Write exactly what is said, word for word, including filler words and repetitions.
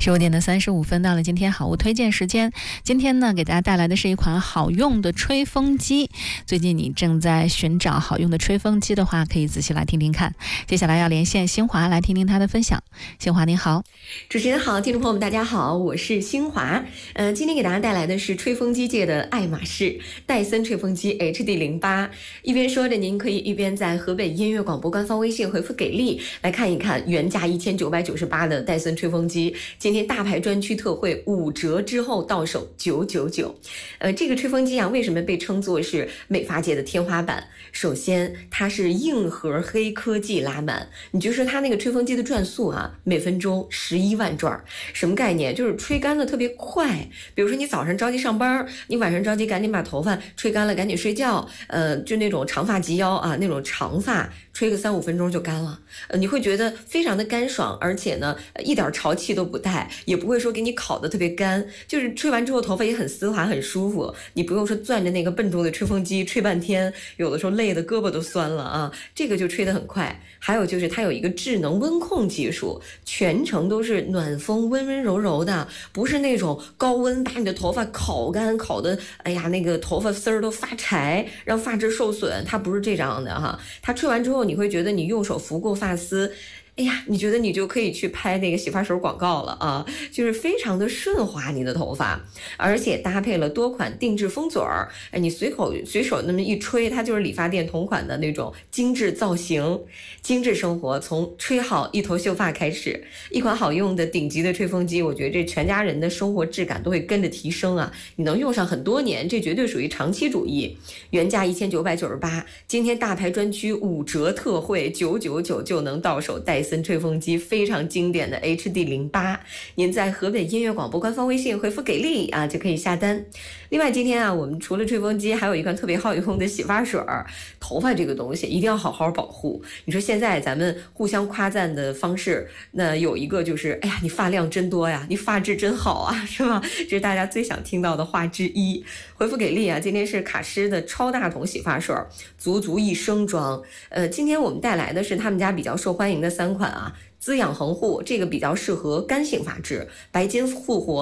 十五点的三十五分，到了今天好物推荐时间。今天呢，给大家带来的是一款好用的吹风机。最近你正在寻找好用的吹风机的话，可以仔细来听听看。接下来要连线新华来听听他的分享。新华您好。 主持人好，听众朋友们大家好，我是新华。呃，今天给大家带来的是吹风机界的爱马仕戴森吹风机 H D 零八。一边说着，您可以一边在河北音乐广播官方微信回复给力来看一看原价一千九百九十八的戴森吹风机，今天大牌专区特惠五折之后到手九九九。呃，这个吹风机啊，为什么被称作是美发界的天花板？首先，它是硬核黑科技拉满，你就说它那个吹风机的转速啊，每分钟十一万转，什么概念？就是吹干的特别快。比如说你早上着急上班，你晚上着急赶紧把头发吹干了，赶紧睡觉。呃，就那种长发及腰啊，那种长发，吹个三五分钟就干了。呃，你会觉得非常的干爽，而且呢，一点潮气都不带，也不会说给你烤得特别干，就是吹完之后头发也很丝滑，很舒服。你不用说攥着那个笨重的吹风机吹半天，有的时候累得胳膊都酸了啊。这个就吹得很快。还有就是它有一个智能温控技术，全程都是暖风，温温柔柔的，不是那种高温把你的头发烤干，烤的哎呀那个头发丝儿都发柴，让发质受损。它不是这样的哈，它吹完之后你会觉得你用手拂过发丝，哎呀，你觉得你就可以去拍那个洗发水广告了啊，就是非常的顺滑你的头发，而且搭配了多款定制风嘴儿，哎，你随口随手那么一吹，它就是理发店同款的那种精致造型。精致生活从吹好一头秀发开始，一款好用的顶级的吹风机，我觉得这全家人的生活质感都会跟着提升啊，你能用上很多年，这绝对属于长期主义。原价一千九百九十八，今天大牌专区五折特惠九九九就能到手戴森吹风机非常经典的 H D 零八，您在河北音乐广播官方微信回复给力啊就可以下单。另外今天啊，我们除了吹风机还有一款特别好用的洗发水。头发这个东西一定要好好保护，你说现在咱们互相夸赞的方式，那有一个就是哎呀你发量真多呀，你发质真好啊，是吧？这是大家最想听到的话之一。回复给力啊，今天是卡诗的超大桶洗发水，足足一升装。呃，今天我们带来的是他们家比较受欢迎的三款啊，滋养恒护，这个比较适合干性发质，白金复活